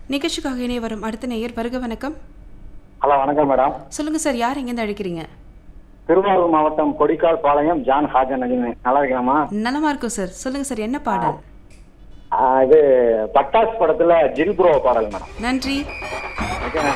நிகழ்ச்சிக்காக இணைய வரும் அடுத்த நேயர் வருக. வணக்கம். ஹலோ, வணக்கம் மேடம். சொல்லுங்க சார், யார் எங்கேருந்து அழைக்கிறீங்க? திருவாரூர் மாவட்டம் கொடிக்கால் பாளையம் ஜான் ஹாஜன் அஜிமே. நல்லா இருக்கலாமா? நலமா இருக்கும் சார். சொல்லுங்க சார், என்ன பாடல்? இது பட்டாஸ் படத்துல ஜில் ப்ரோ பாடல் மேடம். நன்றி.